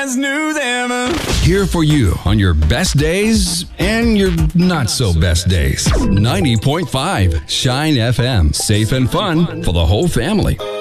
News ever. Here for you on your best days and your not so best days. 90.5 Shine FM. Safe and fun for the whole family.